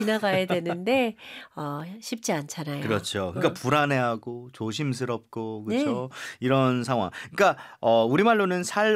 지나가야 되는데 쉽지 않잖아요. 그렇죠. 그러니까 불안해하고 조심스럽고 네. 그렇죠. 이런 상황. 그러니까 우리말로는 살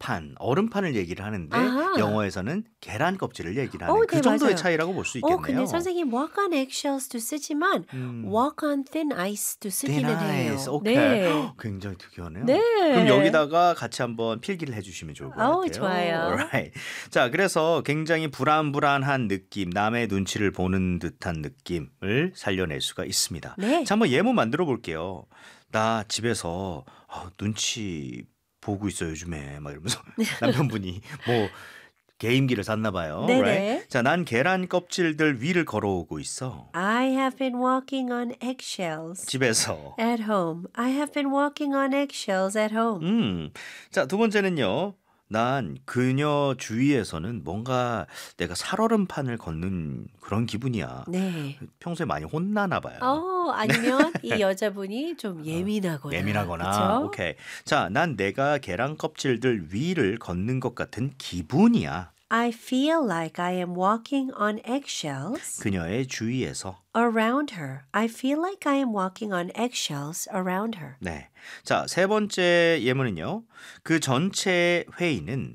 얼음판을 얘기를 하는데 아하. 영어에서는 계란 껍질을 얘기를 하는 그 네, 정도의 맞아요. 차이라고 볼 수 근데 있겠네요. 선생님 walk on eggshells,도 쓰지만 음. walk on thin ice도 Thin 쓰기는 ice. 해요. 오케이. 네. 굉장히 특이하네요. 네. 그럼 여기다가 같이 한번 필기를 해주시면 좋을 것 같아요. 좋아요. Alright. 자, 그래서 굉장히 불안한 느낌, 남의 눈치를 보는 듯한 느낌을 살려낼 수가 있습니다. 네. 자, 한번 예문 만들어 볼게요. 나 집에서 눈치 보고 있어 요즘에 막 이러면서 남편분이 뭐 게임기를 샀나 봐요. 네네. Right? 자, 난 계란 껍질들 위를 걸어오고 있어. I have been walking on eggshells 집에서. at home. I have been walking on eggshells at home. 자, 두 번째는요. 난 그녀 주위에서는 뭔가 내가 살얼음판을 걷는 그런 기분이야. 네. 평소에 많이 혼나나 봐요. 아니면 이 여자분이 좀 예민하거나. 예민하거나. 그쵸? 오케이. 자, 난 내가 계란 껍질들 위를 걷는 것 같은 기분이야. I feel like I am walking on eggshells 그녀의 주위에서. around her. I feel like I am walking on eggshells around her. 네. 자, 세 번째 예문은요. 그 전체 회의는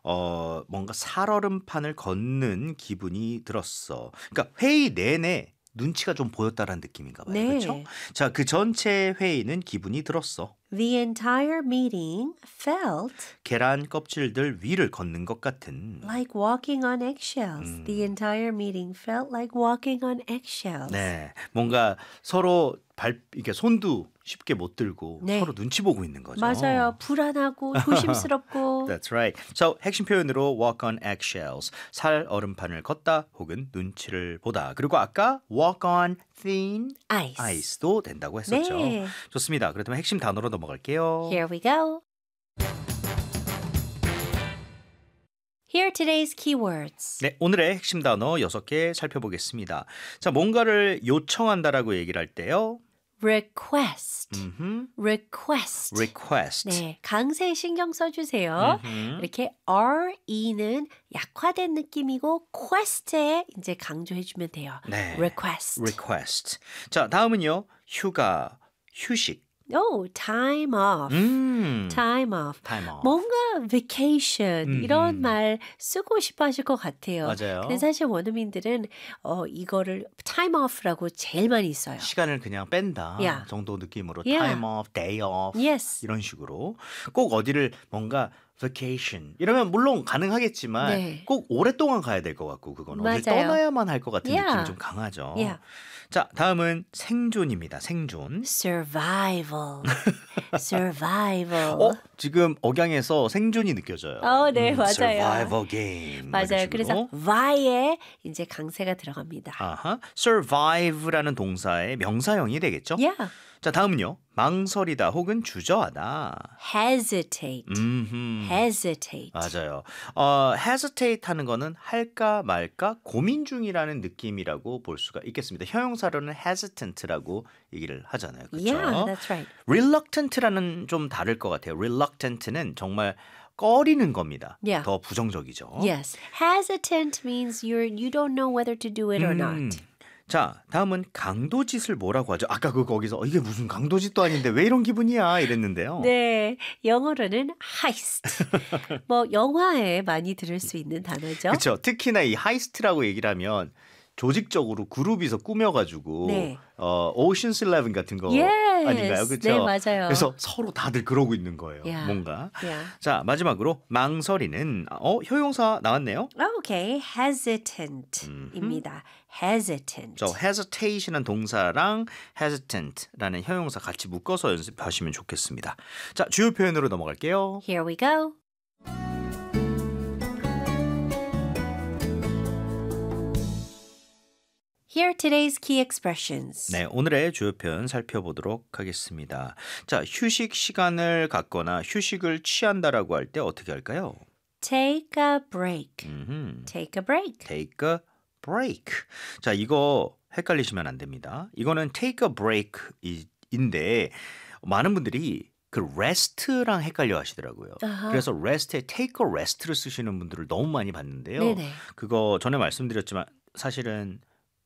뭔가 살얼음판을 걷는 기분이 들었어. 그러니까 회의 내내 눈치가 좀 보였다라는 느낌인가 봐요. 네. 그렇죠? 자, 그 전체 회의는 기분이 들었어. The entire meeting felt 계란 껍질들 위를 걷는 것 같은. like walking on eggshells. The entire meeting felt like walking on eggshells. 네. 뭔가 서로 이렇게 손도 쉽게 못 들고 네. 서로 눈치 보고 있는 거죠. 맞아요. 불안하고 조심스럽고. That's right. So, 핵심 표현으로 walk on eggshells. 살 얼음판을 걷다 혹은 눈치를 보다. 그리고 아까 walk on thin ice. ice도 된다고 했었죠. 네. 좋습니다. 그렇다면 핵심 단어로 넘어갈게요. Here we go. Here are today's keywords. 네, 오늘의 핵심 단어 6개 살펴보겠습니다. 자, 뭔가를 요청한다라고 얘기를 할 때요. request. request. request. 네, 강세 신경 써주세요. 이렇게 RE는 약화된 느낌이고 quest에 이제 강조해주면 돼요. 네. request. request. 자, 다음은요. 휴가, 휴식. time off. time off. time off. 뭔가 vacation 이런 말 쓰고 싶어 하실 것 같아요. 맞아요. 근데 사실 원어민들은 이거를 time off라고 제일 많이 써요. 시간을 그냥 뺀다 Yeah. 정도 느낌으로 Yeah. time off, day off Yes. 이런 식으로 꼭 어디를 뭔가 vacation 이러면 물론 가능하겠지만 네. 꼭 오랫동안 가야 될 것 같고 그건 어딜 맞아요. 떠나야만 할 것 같은 Yeah. 느낌이 좀 강하죠. Yeah. 자, 다음은 생존입니다. 생존. survival. survival. 지금 억양에서 생존이 느껴져요. 네, 맞아요. survival game. 맞아요. 그래서 vy에 이제 강세가 들어갑니다. 아하, survive라는 동사의 명사형이 되겠죠? Yeah. 자, 다음은요. 망설이다 혹은 주저하다. hesitate. hesitate. 맞아요. hesitate 하는 거는 할까 말까 고민 중이라는 느낌이라고 볼 수가 있겠습니다. 형용사로는 hesitant라고 얘기를 하잖아요. 그렇죠? Yeah, that's right. reluctant라는 좀 다를 것 같아요. reluctant는 정말 꺼리는 겁니다. Yeah. 더 부정적이죠. Yes. hesitant means you don't know whether to do it or not. 자, 다음은 강도짓을 뭐라고 하죠? 아까 거기서 이게 무슨 강도짓도 아닌데 왜 이런 기분이야 이랬는데요. 네, 영어로는 heist. 뭐 영화에 많이 들을 수 있는 단어죠. 그렇죠. 특히나 이 하이스트라고 얘기를 하면 조직적으로 그룹이서 꾸며가지고 네. 오션스 11 같은 거 Yes. 아닌가요? 그렇죠? 네, 맞아요. 그래서 서로 다들 그러고 있는 거예요. Yeah. 뭔가. Yeah. 자, 마지막으로 망설이는 효용사 나왔네요. Okay, hesitant입니다. hesitant. 저 hesitation은 동사랑 hesitant라는 형용사 같이 묶어서 연습하시면 좋겠습니다. 자, 주요 표현으로 넘어갈게요. Here we go. Here are today's key expressions. 네, 오늘의 주요 표현 살펴보도록 하겠습니다. 자, 휴식 시간을 갖거나 휴식을 취한다라고 할 때 어떻게 할까요? Take a break. Take a break. Take a break. 자, 이거 헷갈리시면 안 됩니다. 이거는 take a break인데 많은 분들이 그 rest랑 헷갈려 하시더라고요. 아하. 그래서 rest에 take a rest를 쓰시는 분들을 너무 많이 봤는데요. 네네. 그거 전에 말씀드렸지만 사실은